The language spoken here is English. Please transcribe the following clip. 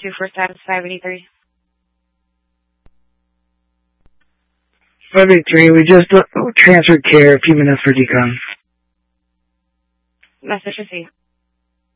2 for status 583. 583, we just transferred care, a few minutes for decon. Message received.